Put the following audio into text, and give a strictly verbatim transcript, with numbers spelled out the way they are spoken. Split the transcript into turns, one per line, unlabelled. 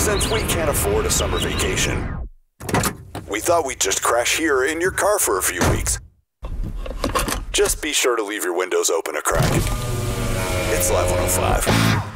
Since we can't afford a summer vacation, we thought we'd just crash here in your car for a few weeks. Just be sure to leave your windows open a crack. It's Live one oh five.